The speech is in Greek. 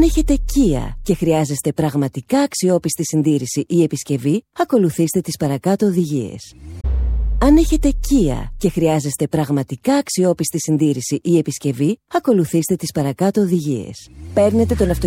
έχετε Kia και χρειάζεστε πραγματικά αξιόπιστη συντήρηση ή επισκευή, ακολουθήστε τις παρακάτω οδηγίες. Αν έχετε Kia και χρειάζεστε πραγματικά αξιόπιστη συντήρηση ή επισκευή, ακολουθήστε τις παρακάτω οδηγίες. Παίρνετε τον